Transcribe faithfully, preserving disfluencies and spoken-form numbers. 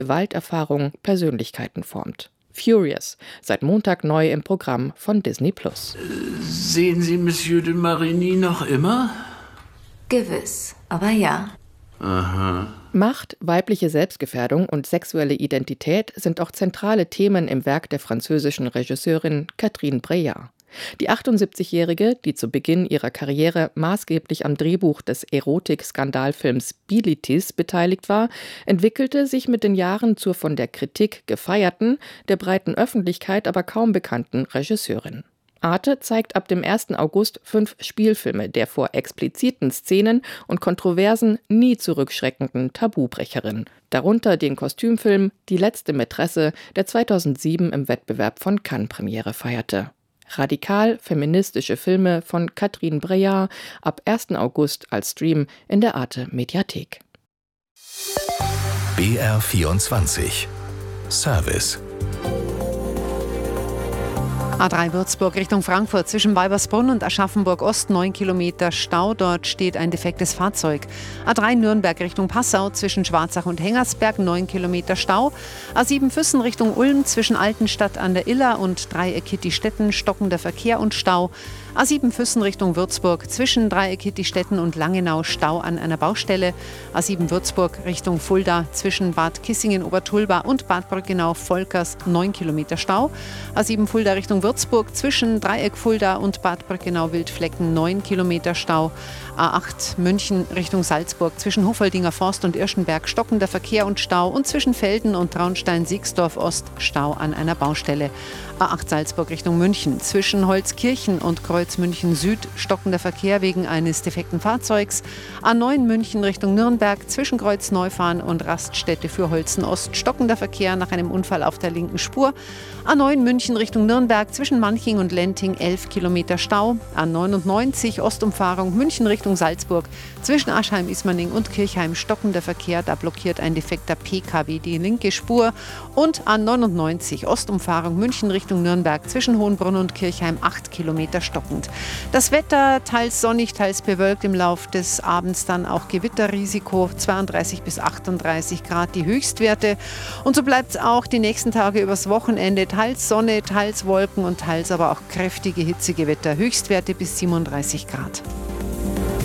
Gewalterfahrung Persönlichkeiten formt. Furious, seit Montag neu im Programm von Disney Plus. Sehen Sie Monsieur de Marigny noch immer? Gewiss, aber ja. Aha. Macht, weibliche Selbstgefährdung und sexuelle Identität sind auch zentrale Themen im Werk der französischen Regisseurin Catherine Breillat. Die achtundsiebzigjährige, die zu Beginn ihrer Karriere maßgeblich am Drehbuch des Erotik-Skandalfilms Bilitis beteiligt war, entwickelte sich mit den Jahren zur von der Kritik gefeierten, der breiten Öffentlichkeit aber kaum bekannten Regisseurin. Arte zeigt ab dem ersten August fünf Spielfilme der vor expliziten Szenen und Kontroversen nie zurückschreckenden Tabubrecherin. Darunter den Kostümfilm Die letzte Mätresse, der zweitausendsieben im Wettbewerb von Cannes Premiere feierte. Radikal feministische Filme von Catherine Breillat ab ersten August als Stream in der Arte Mediathek. B R vierundzwanzig Service. A drei Würzburg Richtung Frankfurt zwischen Weibersbrunn und Aschaffenburg-Ost neun Kilometer Stau. Dort steht ein defektes Fahrzeug. A drei Nürnberg Richtung Passau zwischen Schwarzach und Hengersberg neun Kilometer Stau. A sieben Füssen Richtung Ulm zwischen Altenstadt an der Iller und Dreieck Kittistetten stockender Verkehr und Stau. A sieben Füssen Richtung Würzburg zwischen Dreieck Kittistetten und Langenau Stau an einer Baustelle. A sieben Würzburg Richtung Fulda zwischen Bad Kissingen-Obertulba und Bad Brückenau-Volkers neun Kilometer Stau. A sieben Fulda Richtung Würzburg zwischen Dreieck Fulda und Bad Brückenau-Wildflecken neun Kilometer Stau. A acht München Richtung Salzburg zwischen Hofaldinger Forst und Irschenberg stockender Verkehr und Stau und zwischen Velden und Traunstein-Siegsdorf Ost Stau an einer Baustelle. A acht Salzburg Richtung München zwischen Holzkirchen und Kreuz München Süd stockender Verkehr wegen eines defekten Fahrzeugs. A neun München Richtung Nürnberg zwischen Kreuz Neufahren und Raststätte für Holzen Ost stockender Verkehr nach einem Unfall auf der linken Spur. A neun München Richtung Nürnberg zwischen Manching und Lenting elf Kilometer Stau. A neunundneunzig Ostumfahrung München Richtung Salzburg zwischen Aschheim-Ismaning und Kirchheim stockender Verkehr. Da blockiert ein defekter P K W die linke Spur. Und A neunundneunzig Ostumfahrung München Richtung Nürnberg zwischen Hohenbrunn und Kirchheim acht Kilometer stockend. Das Wetter teils sonnig, teils bewölkt, im Lauf des Abends dann auch Gewitterrisiko, zweiunddreißig bis achtunddreißig Grad die Höchstwerte. Und so bleibt es auch die nächsten Tage übers Wochenende, teils Sonne, teils Wolken und teils aber auch kräftige Hitzegewitter, Höchstwerte bis siebenunddreißig Grad.